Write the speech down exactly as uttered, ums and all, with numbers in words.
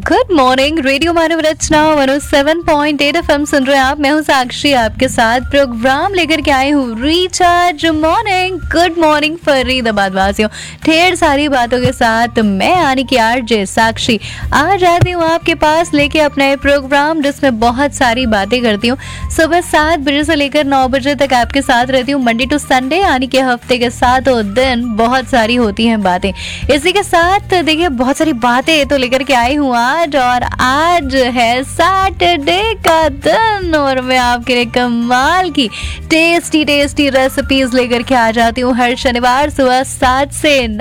Good morning, radio मानव रचना एक सौ सात पॉइंट आठ एफएम सुन रहे हैं आप। मैं हूं साक्षी, आपके साथ प्रोग्राम लेकर के आई हूं recharge morning. Good morning Faridabad वासियों, ढेर सारी बातों के साथ मैं यानी कि आरजे साक्षी आ जाती हूँ आपके पास लेके अपना ये प्रोग्राम, जिसमें बहुत सारी बातें करती हूँ। सुबह सात बजे से लेकर नौ बजे तक आपके साथ रहती हूँ, मंडे टू संडे, यानी कि हफ्ते के सातों दिन बहुत सारी होती हैं बातें। इसी के साथ देखिए बहुत सारी बातें तो लेकर के आई हूँ आज, और आज है सैटरडे का दिन और मैं आपके लिए कमाल की टेस्टी टेस्टी रेसिपीज लेकर के आ जाती हूँ हर शनिवार सुबह सात से